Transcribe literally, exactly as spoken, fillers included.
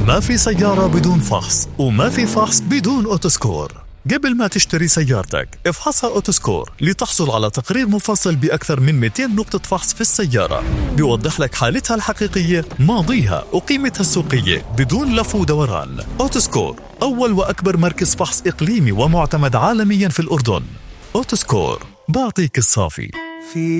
ما في سيارة بدون فحص، وما في فحص بدون أوتوسكور. قبل ما تشتري سيارتك افحصها أوتوسكور لتحصل على تقرير مفصل بأكثر من مئتين نقطة فحص في السيارة، بيوضح لك حالتها الحقيقية، ماضيها وقيمتها السوقية بدون لف ودوران. أوتوسكور أول وأكبر مركز فحص إقليمي ومعتمد عالميا في الأردن. أوتوسكور، بعطيك الصافي.